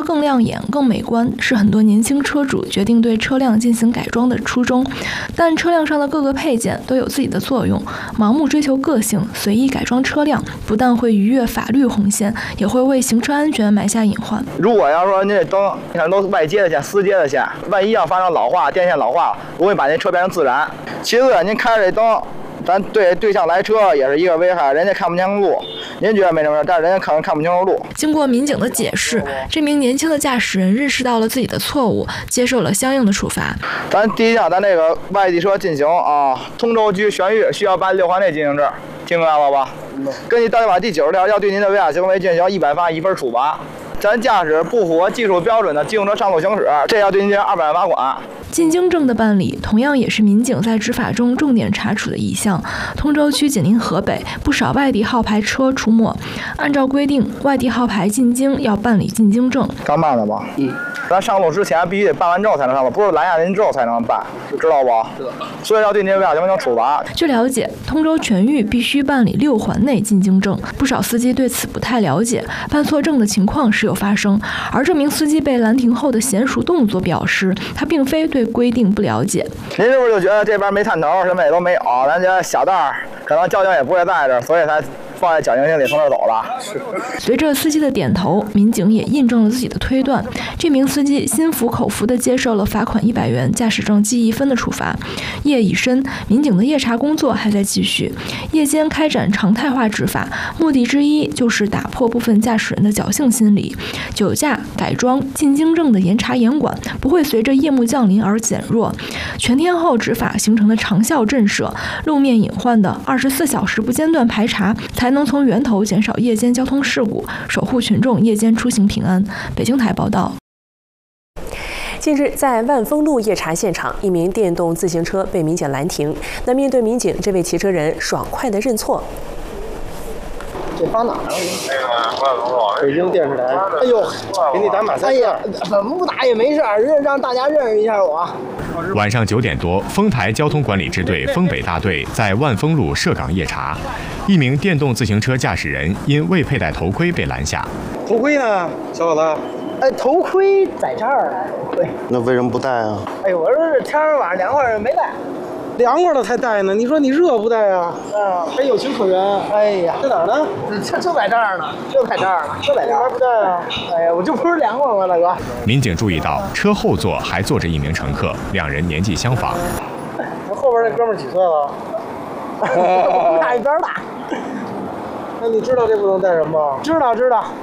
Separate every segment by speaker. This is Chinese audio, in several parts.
Speaker 1: 更亮眼、更美观是很多年轻车主决定对车辆进行改装的初衷。但车辆上的各个配件都有自己的作用，盲目追求个性、随意改装车辆，不但会逾越法律红线，也会为行车安全埋下隐患。
Speaker 2: 如果要说您这灯，你看都是外接的线、私接的线，万一要发生老化、电线老化，容易把那车变成自燃。其次，您开着这灯，咱对对向来车也是一个危害，人家看不清路。您觉得没什么事，但是人家可能看不清楚路。
Speaker 1: 经过民警的解释，这名年轻的驾驶人认识到了自己的错误，接受了相应的处罚。
Speaker 2: 咱第一项，咱这个外地车进行通州区宣谕需要办6环内进行证，听明白了吧？根据《道路法》第90条，要对您的违法行为进行100罚1分处罚。咱驾驶不符合技术标准的机动车上路行驶，这要对您进行200万罚款。
Speaker 1: 进京证的办理，同样也是民警在执法中重点查处的一项。通州区紧邻河北，不少外地号牌车出没。按照规定，外地号牌进京要办理进京证。
Speaker 2: 刚办的吧？咱上路之前必须得办完之后才能上路，不是拦下您之后才能办，知道不？知道。所以要对您违法行为进行处罚。
Speaker 1: 据了解，通州全域必须办理6环内进京证，不少司机对此不太了解，办错证的情况时有发生。而这名司机被拦停后的娴熟动作表示，他并非对规定不了解。
Speaker 2: 您是不是就觉得这边没探头，什么也都没有？咱觉得小道儿可能交警也不会在这儿，所以才放在侥幸心理从这儿走了。
Speaker 1: 随着司机的点头，民警也印证了自己的推断。这名司机心服口服地接受了罚款100元、驾驶证记1分的处罚。夜已深，民警的夜查工作还在继续。夜间开展常态化执法，目的之一就是打破部分驾驶人的侥幸心理。酒驾、改装、进京证的严查严管不会随着夜幕降临而减弱。全天候执法形成的长效震慑，路面隐患的24小时不间断排查，才能从源头减少夜间交通事故，守护群众夜间出行平安。北京台报道。
Speaker 3: 近日，在万丰路夜查现场，一名电动自行车被民警拦停。那面对民警，这位骑车人爽快地认错。
Speaker 4: 这发哪儿啊？北京电视台。哎呦，给你打马赛克。哎呀，怎么不打也没事，让大家认识一下我。
Speaker 5: 晚上9点多，丰台交通管理支队丰北大队在万丰路设岗夜查，一名电动自行车驾驶人因未佩戴头盔被拦下。
Speaker 4: 头盔呢，小伙子？ 头盔在这儿。对。
Speaker 6: 那为什么不戴啊？
Speaker 4: 哎呦，我说这天儿晚上凉快没戴。凉快了才戴呢，你说你热不戴啊？还有情可原。哎呀，在哪儿呢？就在这儿呢，就在这儿呢，就在这儿。不戴啊？哎呀，我就不是凉快吗，大哥？
Speaker 5: 民警注意到车后座还坐着一名乘客，两人年纪相仿。
Speaker 4: 后边那哥们儿几岁了？我们俩一边大。那你知道这不能戴什么吗？知道。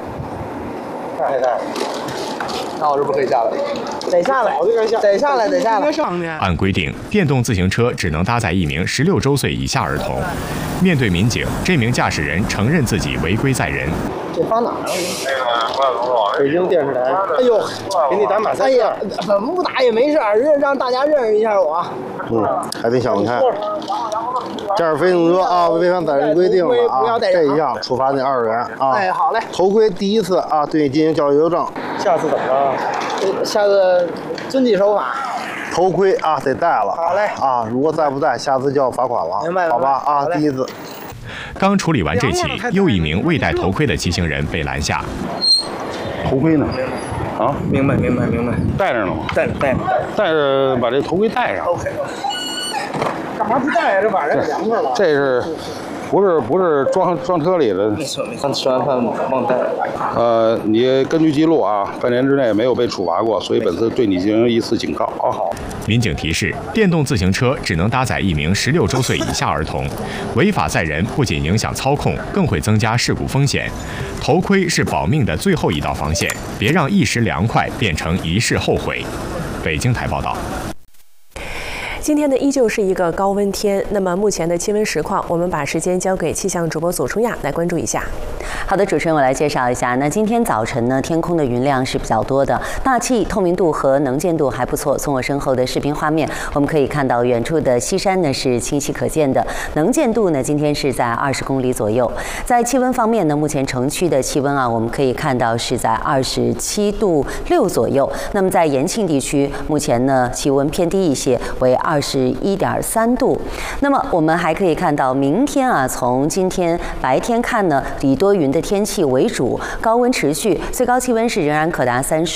Speaker 4: 戴。那我是不可以下来。得下来。
Speaker 5: 按规定，电动自行车只能搭载一名16周岁以下儿童。面对民警，这名驾驶人承认自己违规载人。
Speaker 4: 这发哪儿啊？北京电视台。哎呦，给你打马赛克。哎呀，怎么不打也没事，让大家认识一下我。
Speaker 6: 还得想看。驾驶非机动车啊，违反载人规定了啊，这一项处罚你20元啊。
Speaker 4: 哎，好嘞。
Speaker 6: 头盔第一次啊，对你进行教育纠正。
Speaker 4: 下次怎么着？下次遵纪守法。
Speaker 6: 头盔啊得戴了。
Speaker 4: 好嘞。
Speaker 6: 啊，如果再不戴，下次就要罚款了。
Speaker 4: 明白了。
Speaker 6: 好吧啊，第一次。
Speaker 5: 刚处理完这起，又一名未戴头盔的骑行人被拦下。
Speaker 7: 头盔呢？啊，
Speaker 4: 明白。
Speaker 7: 戴着呢吗？
Speaker 4: 戴
Speaker 7: 着，把这头盔戴上。
Speaker 4: OK。干嘛不戴呀？这晚上凉快了。
Speaker 7: 这是，不是装车里的？
Speaker 4: 没错。吃完饭忘带。
Speaker 7: 你根据记录啊，半年之内没有被处罚过，所以本次对你进行一次警告啊。好。
Speaker 5: 民警提示：电动自行车只能搭载一名16周岁以下儿童，违法载人不仅影响操控，更会增加事故风险。头盔是保命的最后一道防线，别让一时凉快变成一世后悔。北京台报道。
Speaker 3: 今天呢，依旧是一个高温天。那么目前的气温实况，我们把时间交给气象主播左春亚来关注一下。
Speaker 8: 好的，主持人，我来介绍一下。那今天早晨呢，天空的云量是比较多的，大气透明度和能见度还不错。从我身后的视频画面，我们可以看到远处的西山呢是清晰可见的，能见度呢今天是在20公里左右。在气温方面呢，目前城区的气温啊，我们可以看到是在27度6左右。那么在延庆地区，目前呢气温偏低一些，为21.3度。那么我们还可以看到，明天啊，从今天白天看呢，以多云的天气为主，高温持续，最高气温是仍然可达30